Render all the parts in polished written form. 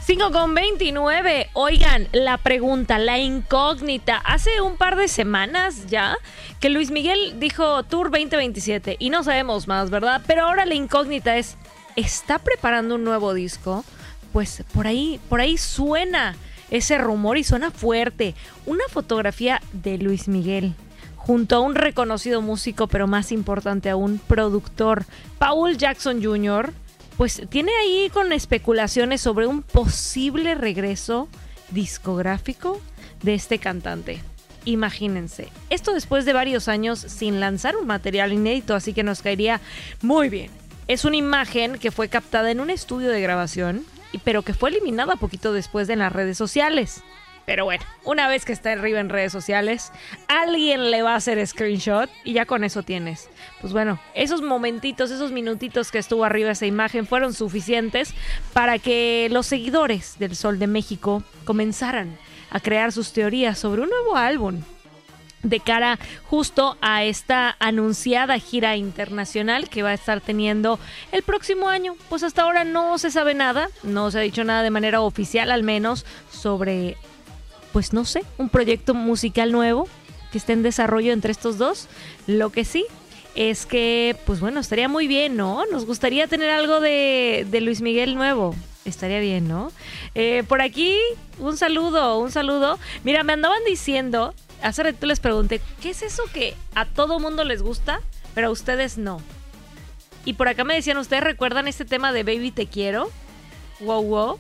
5:29. Oigan, la pregunta, la incógnita. Hace un par de semanas ya que Luis Miguel dijo Tour 2027 y no sabemos más, ¿verdad? Pero ahora la incógnita es, ¿está preparando un nuevo disco? Pues por ahí suena ese rumor y suena fuerte. Una fotografía de Luis Miguel junto a un reconocido músico, pero más importante aún, productor, Paul Jackson Jr., pues tiene ahí con especulaciones sobre un posible regreso discográfico de este cantante. Imagínense, esto después de varios años sin lanzar un material inédito, así que nos caería muy bien. Es una imagen que fue captada en un estudio de grabación, pero que fue eliminada poquito después en las redes sociales. Pero bueno, una vez que está arriba en redes sociales, alguien le va a hacer screenshot y ya con eso tienes. Pues bueno, esos momentitos, esos minutitos que estuvo arriba esa imagen fueron suficientes para que los seguidores del Sol de México comenzaran a crear sus teorías sobre un nuevo álbum de cara justo a esta anunciada gira internacional que va a estar teniendo el próximo año. Pues hasta ahora no se sabe nada, no se ha dicho nada de manera oficial al menos sobre, pues no sé, un proyecto musical nuevo que esté en desarrollo entre estos dos. Lo que sí es que, pues bueno, estaría muy bien, ¿no? Nos gustaría tener algo de Luis Miguel nuevo. Estaría bien, ¿no? Por aquí, un saludo. Mira, me andaban diciendo, hace rato les pregunté, ¿qué es eso que a todo mundo les gusta, pero a ustedes no? Y por acá me decían, ¿ustedes recuerdan este tema de Baby Te Quiero? Wow, wow.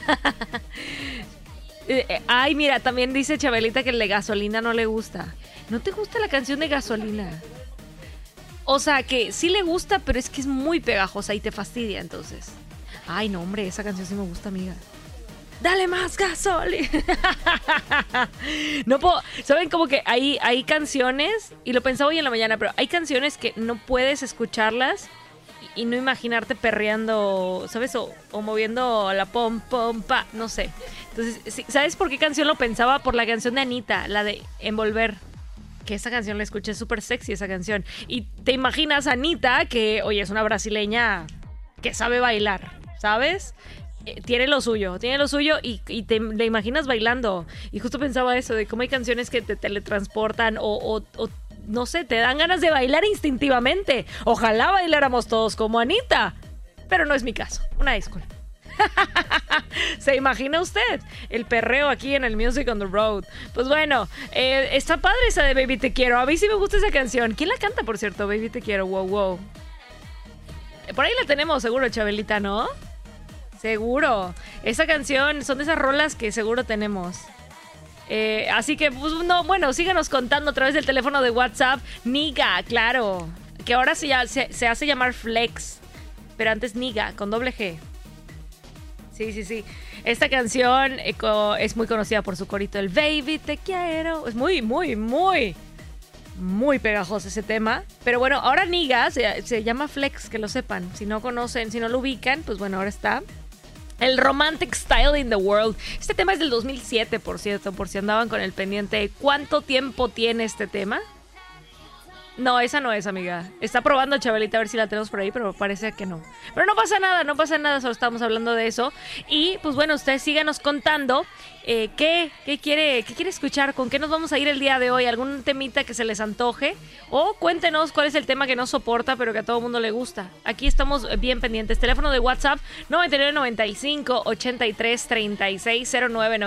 Ay, mira, también dice Chabelita que el de Gasolina no le gusta. ¿No te gusta la canción de Gasolina? O sea, que sí le gusta, pero es que es muy pegajosa y te fastidia, entonces. Ay, no, hombre, esa canción sí me gusta, amiga. ¡Dale más gasolina! No puedo... ¿Saben? Como que hay canciones, y lo pensaba hoy en la mañana, pero hay canciones que no puedes escucharlas y no imaginarte perreando, ¿sabes? O moviendo la pom, pom, pa, no sé. Entonces, ¿sabes por qué canción lo pensaba? Por la canción de Anita, la de Envolver. Que esa canción la escuché, es súper sexy esa canción. Y te imaginas a Anita, que, oye, es una brasileña que sabe bailar, ¿sabes? Tiene lo suyo y le imaginas bailando. Y justo pensaba eso, de cómo hay canciones que te teletransportan o no sé, te dan ganas de bailar instintivamente. Ojalá bailáramos todos como Anita, pero no es mi caso. Una disculpa. ¿Se imagina usted el perreo aquí en el Music on the Road? Pues bueno, está padre esa de Baby Te Quiero. A mí sí me gusta esa canción. ¿Quién la canta, por cierto? Baby Te Quiero, wow, wow. Por ahí la tenemos seguro, Chabelita, ¿no? Seguro. Esa canción son de esas rolas que seguro tenemos. Así que, pues, no, bueno, síganos contando a través del teléfono de WhatsApp. Niga, claro. Que ahora se hace llamar Flex. Pero antes Niga, con doble G. Sí. Esta canción es muy conocida por su corito, el Baby Te Quiero. Es muy pegajoso ese tema. Pero bueno, ahora Niga se llama Flex, que lo sepan. Si no conocen, si no lo ubican, pues bueno, ahora está. El Romantic Style in the World. Este tema es del 2007, por cierto, por si andaban con el pendiente. ¿Cuánto tiempo tiene este tema? No, esa no es, amiga. Está probando Chabelita a ver si la tenemos por ahí, pero parece que no. Pero no pasa nada, solo estamos hablando de eso. Y pues bueno, ustedes síganos contando qué quiere escuchar, con qué nos vamos a ir el día de hoy, algún temita que se les antoje, o cuéntenos cuál es el tema que no soporta, pero que a todo mundo le gusta. Aquí estamos bien pendientes. Teléfono de WhatsApp 9995-833609,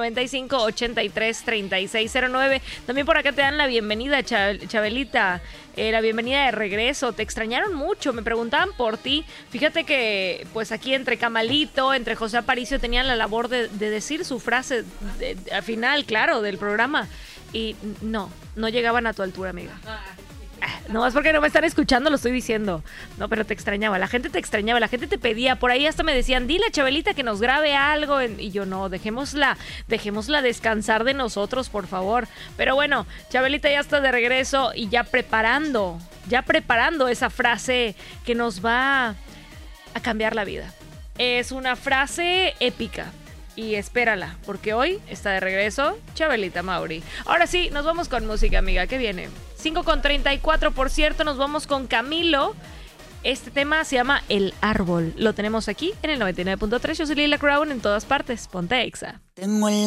9995-833609. También por acá te dan la bienvenida, Chabelita. La bienvenida de regreso. Te extrañaron mucho, me preguntaban por ti. Fíjate que pues aquí entre Camalito, entre José Aparicio tenían la labor de decir su frase al final, claro, del programa, y no llegaban a tu altura, amiga. No, es porque no me están escuchando, lo estoy diciendo. No, pero te extrañaba, la gente te pedía, por ahí hasta me decían, dile a Chabelita que nos grabe algo, y yo no, dejémosla descansar de nosotros, por favor. Pero bueno, Chabelita ya está de regreso y ya preparando esa frase que nos va a cambiar la vida. Es una frase épica. Y espérala, porque hoy está de regreso Chabelita Mauri. Ahora sí, nos vamos con música, amiga. ¿Qué viene? 5:34, por cierto, nos vamos con Camilo Este tema se llama El Árbol. Lo tenemos aquí en el 99.3. Yo soy Lila Crown en todas partes. Ponte Exa. Tengo el